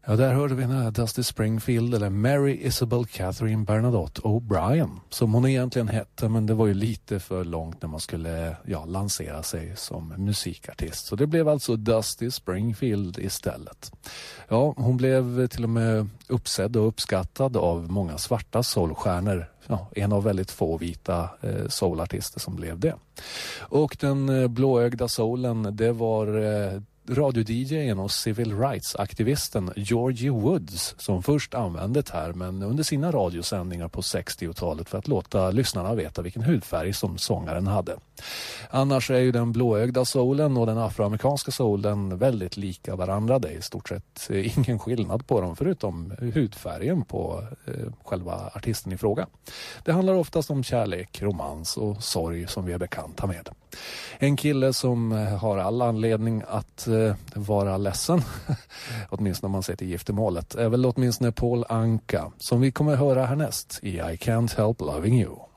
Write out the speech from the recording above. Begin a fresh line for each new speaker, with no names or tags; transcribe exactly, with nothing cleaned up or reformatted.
Ja, där hörde vi den här Dusty Springfield, eller Mary Isabel Catherine Bernadotte O'Brien, som hon egentligen hette, men det var ju lite för långt när man skulle ja, lansera sig som musikartist. Så det blev alltså Dusty Springfield istället. Ja, hon blev till och med uppsedd och uppskattad av många svarta soulstjärnor. Ja, en av väldigt få vita eh, soulartister som blev det. Och den eh, blåögda soulen, det var eh, radio-D J:n och civil rights-aktivisten Georgie Woods som först använde termen under sina radiosändningar på sextiotalet för att låta lyssnarna veta vilken hudfärg som sångaren hade. Annars är ju den blåögda soulen och den afroamerikanska soulen väldigt lika varandra. Det är i stort sett ingen skillnad på dem förutom hudfärgen på eh, själva artisten i fråga. Det handlar oftast om kärlek, romans och sorg som vi är bekanta med. En kille som har all anledning att eh, vara ledsen, åtminstone om man ser till giftermålet, är väl åtminstone Paul Anka, som vi kommer höra härnäst i I Can't Help Loving You.